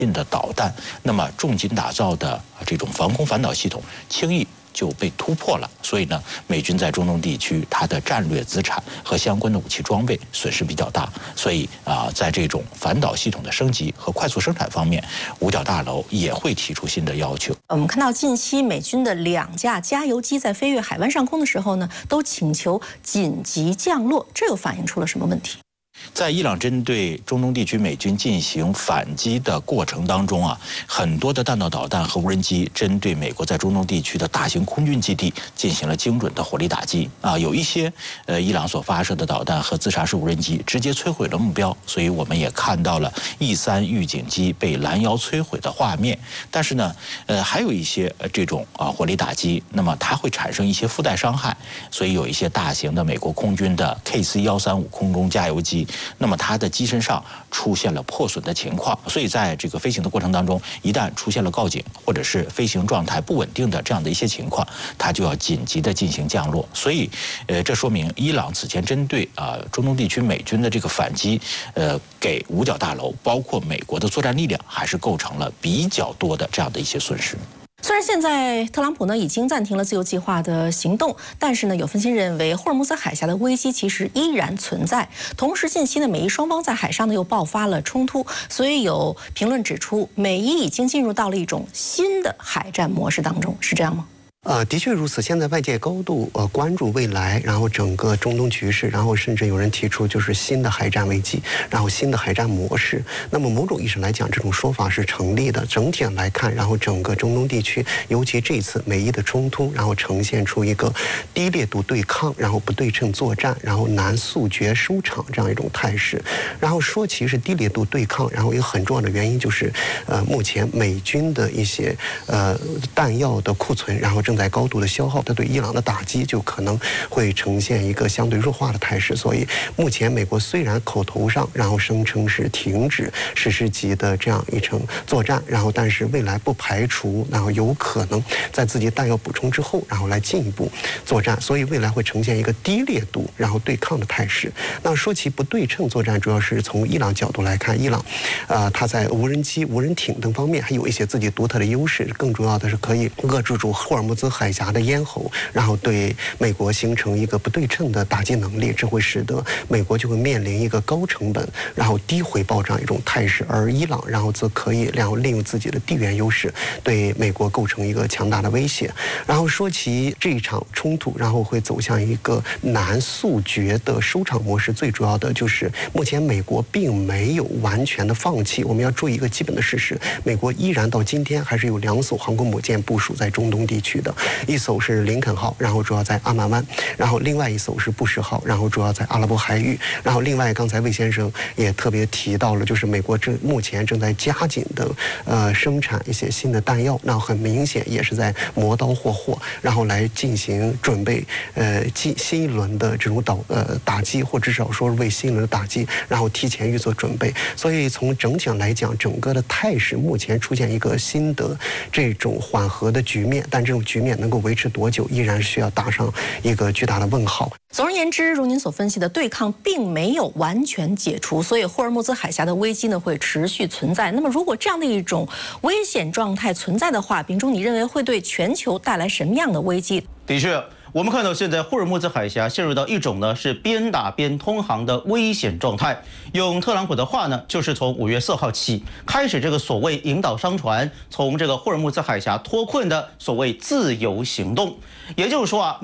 的导弹，那么重金打造的这种防空反导系统轻易就被突破了，所以呢，美军在中东地区它的战略资产和相关的武器装备损失比较大，所以在这种反导系统的升级和快速生产方面，五角大楼也会提出新的要求。 我们看到近期美军的2架加油机在飞越海湾上空的时候呢，都请求紧急降落，这又反映出了什么问题？ 在伊朗针对中东地区美军进行反击的过程当中很多的弹道导弹和无人机针对美国在中东地区的大型空军基地进行了精准的火力打击有一些伊朗所发射的导弹和自杀式无人机直接摧毁了目标，所以我们也看到了E3预警机被拦腰摧毁的画面。但是呢，还有一些这种火力打击，那么它会产生一些附带伤害，所以有一些大型的美国空军的 KC-135空中加油机。那么它的机身上出现了破损的情况，所以在这个飞行的过程当中，一旦出现了告警或者是飞行状态不稳定的这样的一些情况，它就要紧急的进行降落。所以，这说明伊朗此前针对中东地区美军的这个反击，给五角大楼包括美国的作战力量还是构成了比较多的这样的一些损失。 虽然现在特朗普呢已经暂停了自由计划的行动，但是呢，有分析认为霍尔木兹海峡的危机其实依然存在。同时，近期呢，美伊双方在海上呢又爆发了冲突，所以有评论指出，美伊已经进入到了一种新的海战模式当中，是这样吗？ 的确如此。现在外界高度关注未来，然后整个中东局势，然后甚至有人提出就是新的海战危机，然后新的海战模式。那么某种意义上来讲，这种说法是成立的。整体上来看，然后整个中东地区，尤其这次美伊的冲突，然后呈现出一个低烈度对抗，然后不对称作战，然后难速决收场这样一种态势。然后说其实低烈度对抗，然后一个很重要的原因就是，目前美军的一些弹药的库存，然后正在高度的消耗，它对伊朗的打击就可能会呈现一个相对弱化的态势。所以目前美国虽然口头上然后声称是停止史诗级的这样一场作战，然后但是未来不排除然后有可能在自己弹药补充之后，然后来进一步作战。所以未来会呈现一个低烈度然后对抗的态势。那说起不对称作战，主要是从伊朗角度来看，伊朗它在无人机、无人艇等方面还有一些自己独特的优势，更重要的是可以遏制住霍尔木兹海峡的咽喉，然后对美国形成一个不对称的打击能力，这会使得美国就会面临一个高成本然后低回报这样一种态势，而伊朗然后则可以然后利用自己的地缘优势对美国构成一个强大的威胁。然后说起这一场冲突，然后会走向一个难速决的收场模式，最主要的就是目前美国并没有完全的放弃。我们要注意一个基本的事实，美国依然到今天还是有2艘航空母舰部署在中东地区的，一艘是林肯号，然后主要在阿曼湾，然后另外一艘是布什号，然后主要在阿拉伯海域。然后另外刚才魏先生也特别提到了，就是美国目前正在加紧的生产一些新的弹药，那很明显也是在磨刀霍霍，然后来进行准备新一轮的这种打击，或至少说是为新一轮的打击然后提前预做准备。所以从整体上来讲，整个的态势目前出现一个新的这种缓和的局面，但这种局面能够维持多久，依然是需要打上一个巨大的问号。 总而言之，如您所分析的，对抗并没有完全解除，所以霍尔木兹海峡的危机呢会持续存在。那么，如果这样的一种危险状态存在的话，秉忠，你认为会对全球带来什么样的危机？ 的确，我们看到现在霍尔木兹海峡陷入到一种呢是边打边通航的危险状态。用特朗普的话呢，就是从5月4号起开始这个所谓引导商船从这个霍尔木兹海峡脱困的所谓自由行动，也就是说